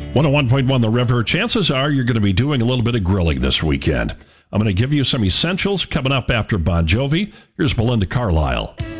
101.1 The River. Chances are you're going to be doing a little bit of grilling this weekend. I'm going to give you some essentials coming up after Bon Jovi. Here's Belinda Carlisle.